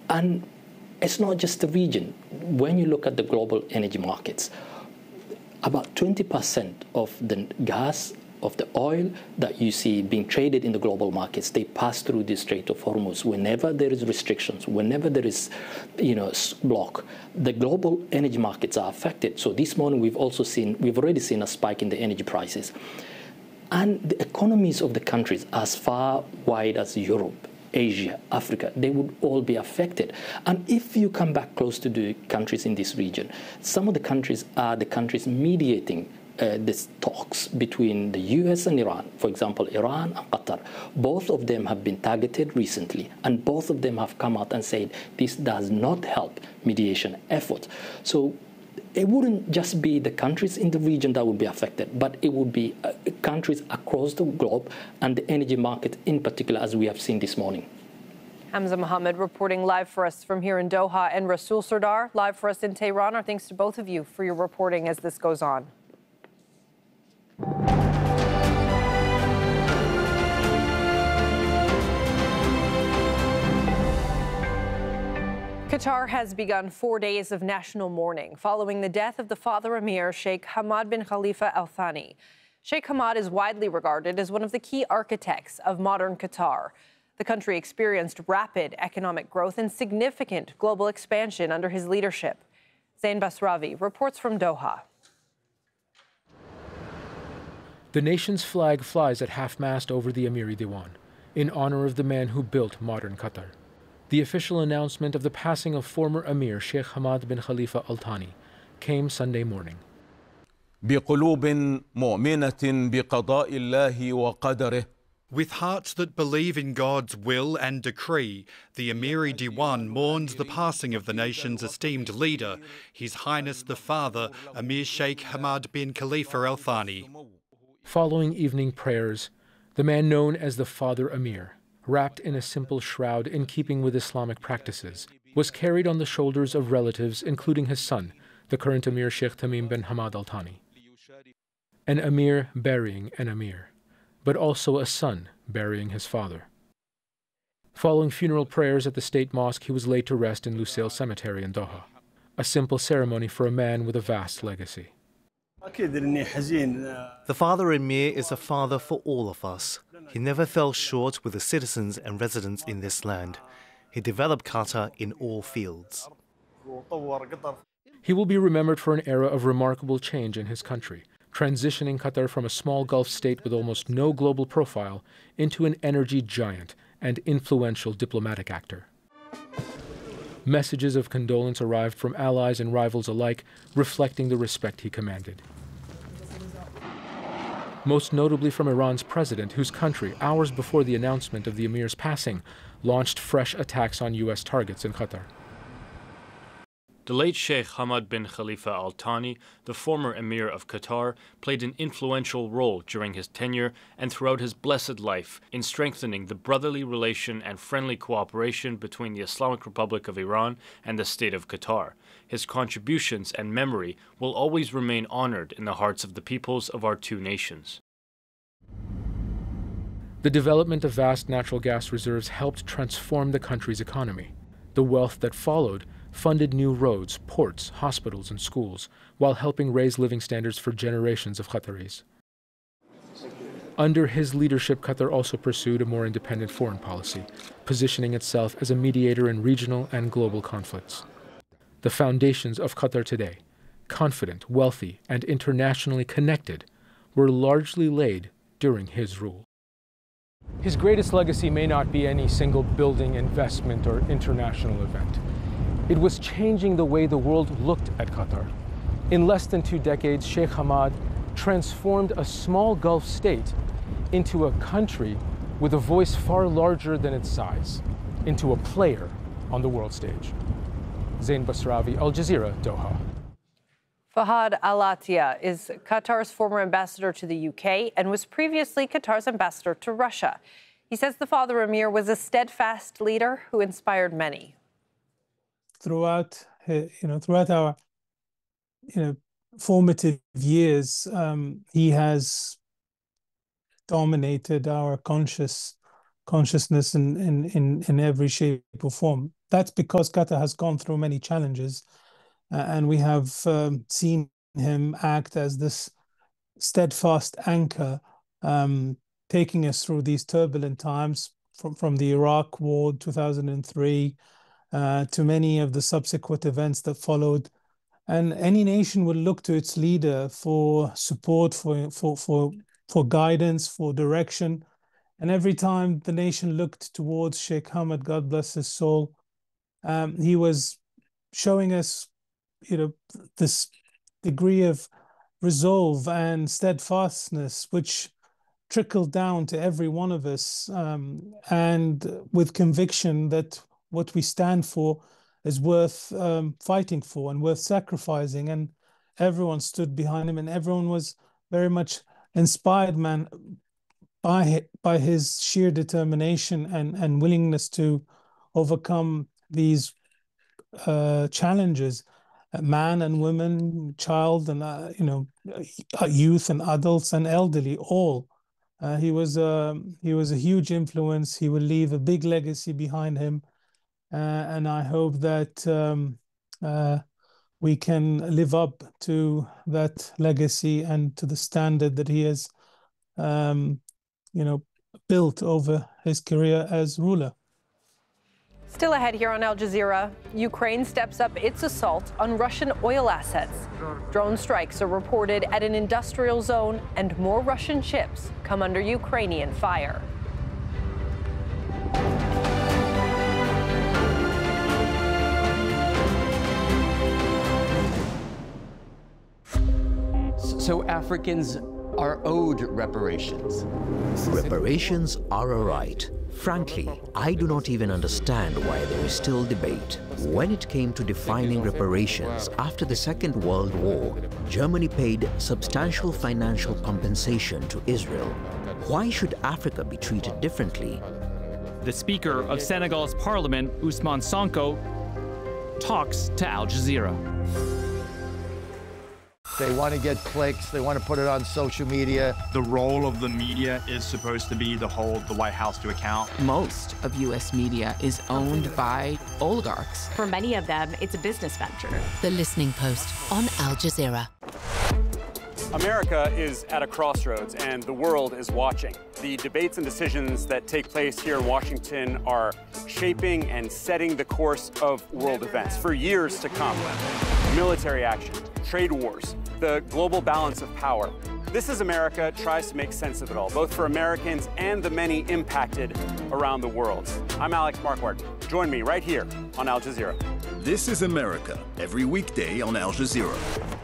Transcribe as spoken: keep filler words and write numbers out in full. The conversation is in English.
And it's not just the region. When you look at the global energy markets, about twenty percent of the gas, of the oil that you see being traded in the global markets, they pass through the Strait of Hormuz. Whenever there is restrictions, whenever there is, you know, block, the global energy markets are affected. So this morning we've also seen, we've already seen a spike in the energy prices. And the economies of the countries as far wide as Europe, Asia, Africa, they would all be affected. And if you come back close to the countries in this region, some of the countries are the countries mediating Uh, these talks between the U S and Iran. For example, Iran and Qatar. Both of them have been targeted recently, and both of them have come out and said this does not help mediation efforts. So it wouldn't just be the countries in the region that would be affected, but it would be uh, countries across the globe and the energy market in particular, as we have seen this morning. Hamza Mohammed reporting live for us from here in Doha, and Rasul Sardar live for us in Tehran. Our thanks to both of you for your reporting as this goes on. Qatar has begun four days of national mourning following the death of the father emir, Sheikh Hamad bin Khalifa Al Thani. Sheikh Hamad is widely regarded as one of the key architects of modern Qatar. The country experienced rapid economic growth and significant global expansion under his leadership. Zain Basravi reports from Doha. The nation's flag flies at half-mast over the Amiri Diwan, in honor of the man who built modern Qatar. The official announcement of the passing of former Emir Sheikh Hamad bin Khalifa Al Thani came Sunday morning. بقلوب مؤمنة بقضاء الله وقدره. With hearts that believe in God's will and decree, the Amiri Diwan mourns the passing of the nation's esteemed leader, His Highness the Father, Emir Sheikh Hamad bin Khalifa Al Thani. Following evening prayers, the man known as the Father Emir, wrapped in a simple shroud in keeping with Islamic practices, was carried on the shoulders of relatives, including his son, the current Emir Sheikh Tamim bin Hamad Al Thani. An Emir burying an Emir, but also a son burying his father. Following funeral prayers at the state mosque, he was laid to rest in Lusail Cemetery in Doha, a simple ceremony for a man with a vast legacy. The Father Emir is a father for all of us. He never fell short with the citizens and residents in this land. He developed Qatar in all fields. He will be remembered for an era of remarkable change in his country, transitioning Qatar from a small Gulf state with almost no global profile into an energy giant and influential diplomatic actor. Messages of condolence arrived from allies and rivals alike, reflecting the respect he commanded. Most notably from Iran's president, whose country, hours before the announcement of the emir's passing, launched fresh attacks on U S targets in Qatar. The late Sheikh Hamad bin Khalifa Al Thani, the former Emir of Qatar, played an influential role during his tenure and throughout his blessed life in strengthening the brotherly relation and friendly cooperation between the Islamic Republic of Iran and the State of Qatar. His contributions and memory will always remain honored in the hearts of the peoples of our two nations. The development of vast natural gas reserves helped transform the country's economy. The wealth that followed funded new roads, ports, hospitals, and schools, while helping raise living standards for generations of Qataris. Under his leadership, Qatar also pursued a more independent foreign policy, positioning itself as a mediator in regional and global conflicts. The foundations of Qatar today, confident, wealthy, and internationally connected, were largely laid during his rule. His greatest legacy may not be any single building, investment, or international event. It was changing the way the world looked at Qatar. In less than two decades, Sheikh Hamad transformed a small Gulf state into a country with a voice far larger than its size, into a player on the world stage. Zain Basravi, Al Jazeera, Doha. Fahad Al-Attiyah is Qatar's former ambassador to the U K and was previously Qatar's ambassador to Russia. He says the Father Emir was a steadfast leader who inspired many. Throughout, you know, throughout our, you know, formative years, um, he has dominated our conscious consciousness in in in, in every shape or form. that's because Qatar has gone through many challenges, uh, and we have um, seen him act as this steadfast anchor, um, taking us through these turbulent times from, from the Iraq War two thousand three uh, to many of the subsequent events that followed. And any nation will look to its leader for support, for, for, for, for guidance, for direction. And every time the nation looked towards Sheikh Hamad, God bless his soul, um, he was showing us, you know, this degree of resolve and steadfastness, which trickled down to every one of us, um, and with conviction that what we stand for is worth um, fighting for and worth sacrificing. And everyone stood behind him, and everyone was very much inspired, man, by by his sheer determination and and willingness to overcome these uh, challenges. Man and women, child and uh, you know, youth and adults and elderly, all. Uh, he was a he was a huge influence. He will leave a big legacy behind him, uh, and I hope that um, uh, we can live up to that legacy and to the standard that he has, um, you know, built over his career as ruler. Still ahead here on Al Jazeera, Ukraine steps up its assault on Russian oil assets. Drone strikes are reported at an industrial zone, and more Russian ships come under Ukrainian fire. So Africans are owed reparations. Reparations are a right. Frankly, I do not even understand why there is still debate. When it came to defining reparations after the Second World War, Germany paid substantial financial compensation to Israel. Why should Africa be treated differently? The Speaker of Senegal's parliament, Ousmane Sonko, talks to Al Jazeera. They want to get clicks. They want to put it on social media. The role of the media is supposed to be to hold the White House to account. Most of U S media is owned by oligarchs. For many of them, it's a business venture. The Listening Post on Al Jazeera. America is at a crossroads, and the world is watching. The debates and decisions that take place here in Washington are shaping and setting the course of world events for years to come. Military action, trade wars, the global balance of power. This Is America tries to make sense of it all, both for Americans and the many impacted around the world. I'm Alex Marquardt. Join me right here on Al Jazeera. This Is America, every weekday on Al Jazeera.